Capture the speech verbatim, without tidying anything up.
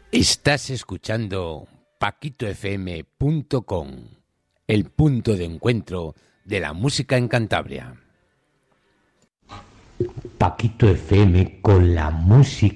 Estás escuchando paquito f m punto com, el punto de encuentro de la música en Cantabria. Paquito F M con la música